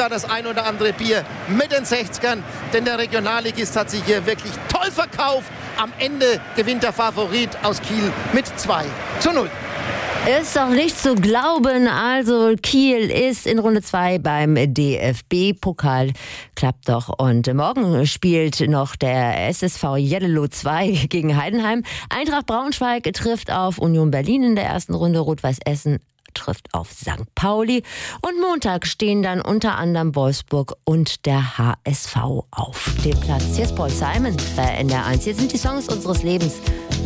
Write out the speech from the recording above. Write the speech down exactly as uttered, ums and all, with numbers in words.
sogar das ein oder andere Bier mit den sechzigern, denn der Regionalligist hat sich hier wirklich toll verkauft. Am Ende gewinnt der Favorit aus Kiel mit zwei zu null. Ist doch nicht zu glauben, also Kiel ist in Runde zwei beim D F B-Pokal. Klappt doch. Und morgen spielt noch der S S V Jeddelo zwei gegen Heidenheim. Eintracht Braunschweig trifft auf Union Berlin in der ersten Runde. Rot-Weiß Essen trifft auf Sankt Pauli. Und Montag stehen dann unter anderem Wolfsburg und der H S V auf dem Platz. Hier ist Paul Simon bei N D R eins. Hier sind die Songs unseres Lebens.